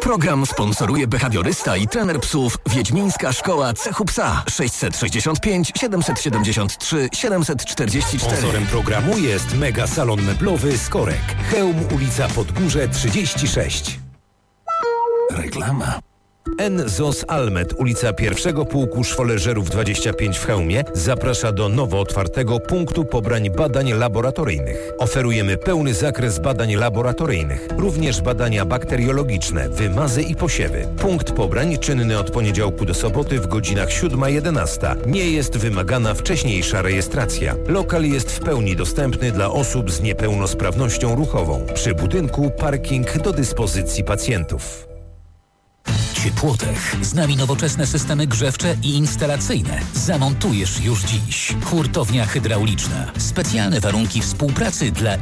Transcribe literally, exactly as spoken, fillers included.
Program sponsoruje behawiorysta i trener psów Wiedźmińska Szkoła Cechu Psa. sześćset sześćdziesiąt pięć, siedemset siedemdziesiąt trzy, siedemset czterdzieści cztery. Sponsorem programu jest Mega Salon Meblowy Skorek. Chełm, ulica Podgórze trzydzieści sześć. Reklama. N Z O S Almet, ulica pierwszego Pułku Szwoleżerów dwadzieścia pięć w Chełmie, zaprasza do nowo otwartego punktu pobrań badań laboratoryjnych. Oferujemy pełny zakres badań laboratoryjnych, również badania bakteriologiczne, wymazy i posiewy. Punkt pobrań czynny od poniedziałku do soboty w godzinach siódma jedenasta. Nie jest wymagana wcześniejsza rejestracja. Lokal jest w pełni dostępny dla osób z niepełnosprawnością ruchową. Przy budynku parking do dyspozycji pacjentów. Ciepłotech. Z nami nowoczesne systemy grzewcze i instalacyjne. Zamontujesz już dziś. Hurtownia hydrauliczna. Specjalne warunki współpracy dla